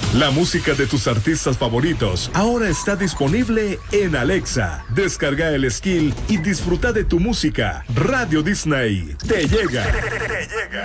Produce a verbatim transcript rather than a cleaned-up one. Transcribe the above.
La música de tus artistas favoritos ahora está disponible en Alexa. Descarga el skill y disfruta de tu música. Radio Disney te llega. Te llega.